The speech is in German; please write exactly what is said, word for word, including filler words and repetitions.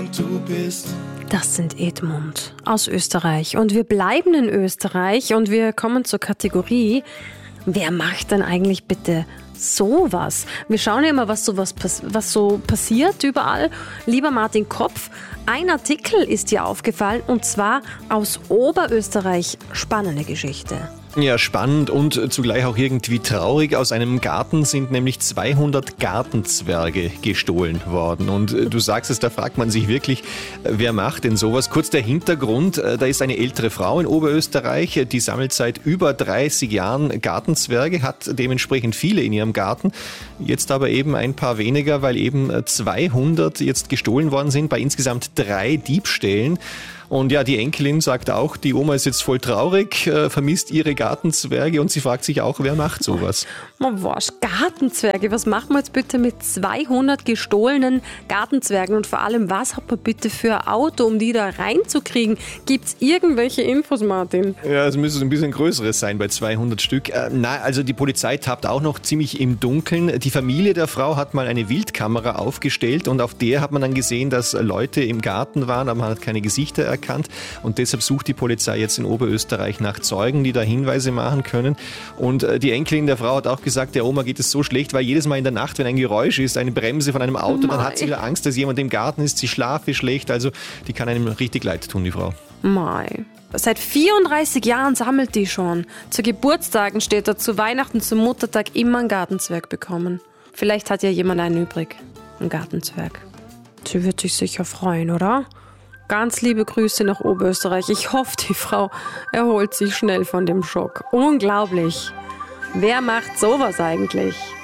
und du bist. Das sind Edmund aus Österreich und wir bleiben in Österreich und wir kommen zur Kategorie, wer macht denn eigentlich bitte sowas? Wir schauen ja immer, was, sowas, was so passiert überall. Lieber Martin Kopf, ein Artikel ist dir aufgefallen und zwar aus Oberösterreich. Spannende Geschichte. Ja, spannend und zugleich auch irgendwie traurig. Aus einem Garten sind nämlich zweihundert Gartenzwerge gestohlen worden. Und du sagst es, da fragt man sich wirklich, wer macht denn sowas? Kurz der Hintergrund, da ist eine ältere Frau in Oberösterreich, die sammelt seit über dreißig Jahren Gartenzwerge, hat dementsprechend viele in ihrem Garten. Jetzt aber eben ein paar weniger, weil eben zweihundert jetzt gestohlen worden sind bei insgesamt drei Diebstählen. Und ja, die Enkelin sagt auch, die Oma ist jetzt voll traurig, äh, vermisst ihre Gartenzwerge und sie fragt sich auch, wer macht sowas? Man was, Gartenzwerge, was machen wir jetzt bitte mit zweihundert gestohlenen Gartenzwergen und vor allem, was hat man bitte für ein Auto, um die da reinzukriegen? Gibt es irgendwelche Infos, Martin? Ja, es müsste ein bisschen größeres sein bei zweihundert Stück. Äh, na, also die Polizei tappt auch noch ziemlich im Dunkeln. Die Familie der Frau hat mal eine Wildkamera aufgestellt und auf der hat man dann gesehen, dass Leute im Garten waren, aber man hat keine Gesichter erkannt. Und deshalb sucht die Polizei jetzt in Oberösterreich nach Zeugen, die da Hinweise machen können. Und die Enkelin der Frau hat auch gesagt, der Oma geht es so schlecht, weil jedes Mal in der Nacht, wenn ein Geräusch ist, eine Bremse von einem Auto, Mei. Dann hat sie wieder Angst, dass jemand im Garten ist, sie schlafe schlecht. Also die kann einem richtig leid tun, die Frau. Mei. Seit vierunddreißig Jahren sammelt die schon. Zu Geburtstagen steht er, zu Weihnachten, zum Muttertag immer einen Gartenzwerg bekommen. Vielleicht hat ja jemand einen übrig. Einen Gartenzwerg. Sie wird sich sicher freuen, oder? Ganz liebe Grüße nach Oberösterreich. Ich hoffe, die Frau erholt sich schnell von dem Schock. Unglaublich. Wer macht sowas eigentlich?